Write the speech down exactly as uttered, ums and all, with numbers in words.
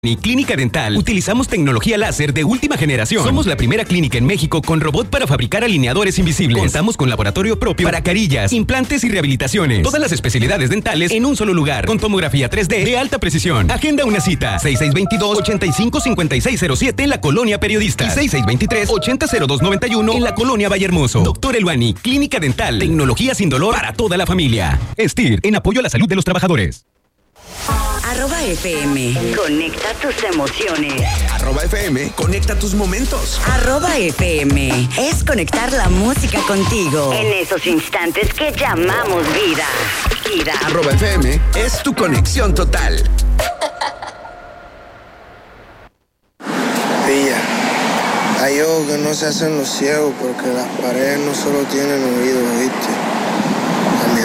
Clínica Dental. Utilizamos tecnología láser de última generación. Somos la primera clínica en México con robot para fabricar alineadores invisibles. Contamos con laboratorio propio para carillas, implantes y rehabilitaciones. Todas las especialidades dentales en un solo lugar. Con tomografía tres D de alta precisión. Agenda una cita. seis seis dos dos, ocho cinco cinco seis cero siete en la Colonia Periodista. Y seis seis dos tres, ocho cero cero dos nueve uno en la Colonia Vallehermoso. Doctor Eluani, Clínica Dental. Tecnología sin dolor para toda la familia. Estir, en apoyo a la salud de los trabajadores. Arroba F M. Conecta tus emociones. Arroba F M. Conecta tus momentos. Arroba F M. Es conectar la música contigo. En esos instantes que llamamos vida. Vida. Arroba F M es tu conexión total. Pilla. Hay ojos que no se hacen los ciegos porque las paredes no solo tienen oídos, ¿viste?